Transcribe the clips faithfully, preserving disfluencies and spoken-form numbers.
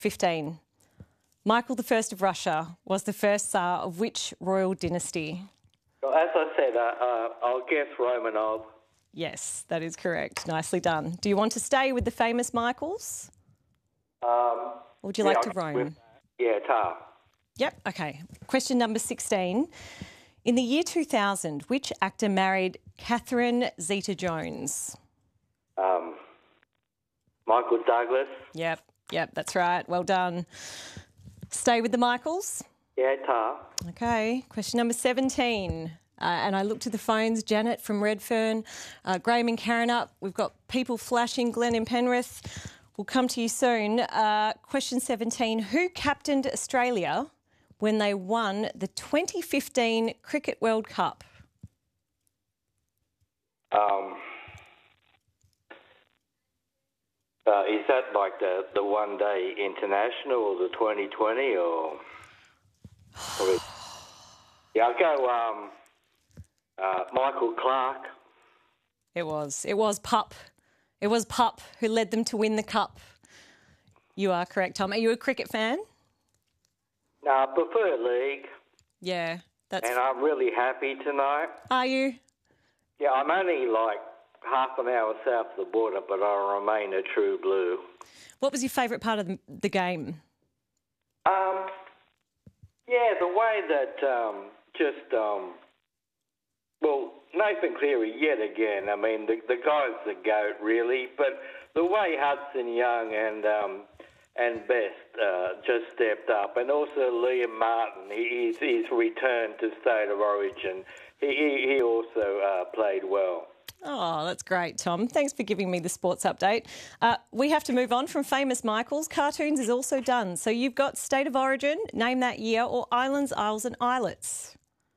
fifteen. Michael the First of Russia was the first Tsar of which royal dynasty? Well, as I said, uh, uh, I'll guess Romanov. Yes, that is correct. Nicely done. Do you want to stay with the famous Michaels? Um, or would you yeah, like to roam? with- Yeah, Tar. Yep, okay. Question number sixteen. In the year two thousand, which actor married Catherine Zeta-Jones? Um, Michael Douglas. Yep, yep, that's right. Well done. Stay with the Michaels. Yeah, Tar. Okay. Question number seventeen. Uh, and I look to the phones. Janet from Redfern, uh, Graham and Karen up. We've got people flashing. Glenn in Penrith. We'll come to you soon. Uh, question seventeen. Who captained Australia when they won the twenty fifteen Cricket World Cup? Um, uh, is that like the, the one day international or the twenty twenty or? or is, yeah, I'll go um, uh, Michael Clark. It was. It was Pup. It was Pup who led them to win the cup. You are correct, Tom. Are you a cricket fan? No, I prefer league. Yeah, that's. And I'm really happy tonight. Are you? Yeah, I'm only like half an hour south of the border, but I remain a true blue. What was your favourite part of the, the game? Um, yeah, the way that um, just, um, well, Nathan Cleary yet again. I mean, the, the guy's the GOAT, really, but the way Hudson Young and um, and Best uh, just stepped up, and also Liam Martin, he, he's, he's returned to State of Origin. He, he, he also uh, played well. Oh, that's great, Tom. Thanks for giving me the sports update. Uh, we have to move on from famous Michaels. Cartoons is also done. So you've got State of Origin, name that year, or Islands, Isles and Islets.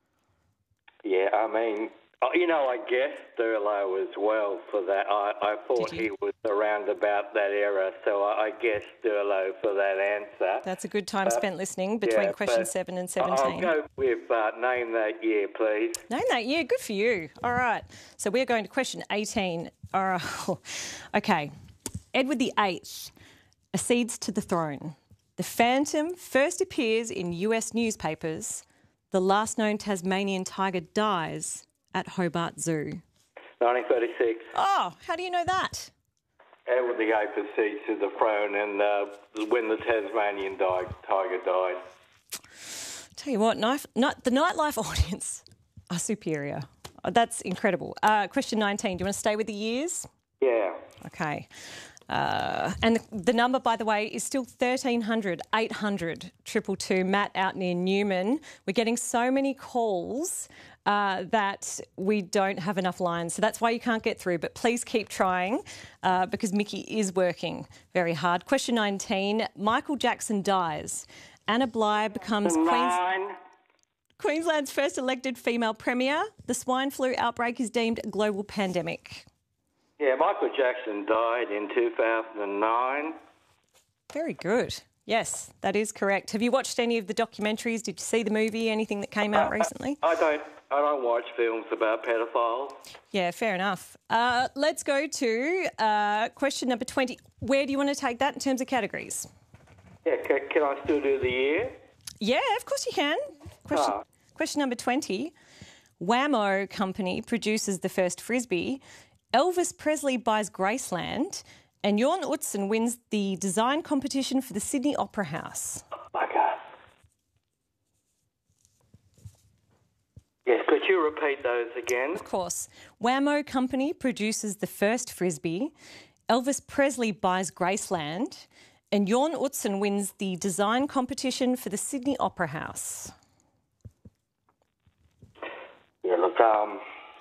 Yeah, I mean, you know, I guessed Thurlow as well for that. I, I thought he was around about that era, so I, I guessed Thurlow for that answer. That's a good time Uh, spent listening between yeah, question but seven and I'll seventeen. go with uh, name that year, please. Name that year. Good for you. All right. So we're going to question eighteen. All right. Okay. Edward the Eighth accedes to the throne. The Phantom first appears in U S newspapers. The last known Tasmanian tiger dies at Hobart Zoo. nineteen thirty-six. Oh, how do you know that? Edward the Eighth accedes to the throne, and uh, when the Tasmanian di- tiger died. Tell you what, knife, not, the nightlife audience are superior. Oh, that's incredible. Uh, question nineteen. Do you want to stay with the years? Yeah. Okay. Uh, and the, the number, by the way, is still thirteen hundred, eight hundred, two two two. Matt out near Newman. We're getting so many calls uh, that we don't have enough lines. So that's why you can't get through. But please keep trying uh, because Mickey is working very hard. Question nineteen. Michael Jackson dies. Anna Bligh becomes Queen's, Queensland's first elected female premier. The swine flu outbreak is deemed a global pandemic. Yeah, Michael Jackson died in two thousand nine. Very good. Yes, that is correct. Have you watched any of the documentaries? Did you see the movie? Anything that came out recently? I don't. I don't watch films about pedophiles. Yeah, fair enough. Uh, let's go to uh, question number twenty. Where do you want to take that in terms of categories? Yeah, can, can I still do the year? Yeah, of course you can. Question, Ah. question number twenty. Whammo Company produces the first Frisbee. Elvis Presley buys Graceland. And Jorn Utzon wins the design competition for the Sydney Opera House. My God. Yes, could you repeat those again? Of course. Whammo Company produces the first Frisbee. Elvis Presley buys Graceland. And Jorn Utzon wins the design competition for the Sydney Opera House. Yeah, look, um...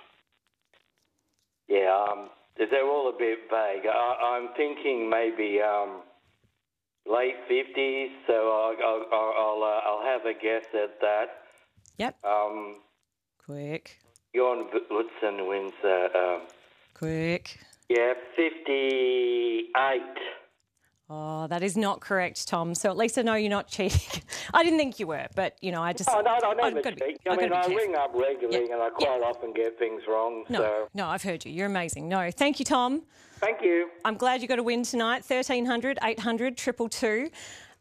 Yeah, um, they're all a bit vague. I, I'm thinking maybe um, late fifties, so I'll, I'll, I'll, uh, I'll have a guess at that. Yep. Um, Quick. Jorn Utzon wins, uh, um, Quick. yeah, fifty-eight. Oh, that is not correct, Tom. So at least I know you're not cheating. I didn't think you were, but, you know, I just... Oh, no, no, I I've never gotta be- cheat. I've I mean, gotta I be ring careful. up regularly Yeah. and I quite Yeah. often get things wrong, No, so... no, I've heard you. You're amazing. No, thank you, Tom. Thank you. I'm glad you got a win tonight. thirteen hundred, eight hundred, two two two.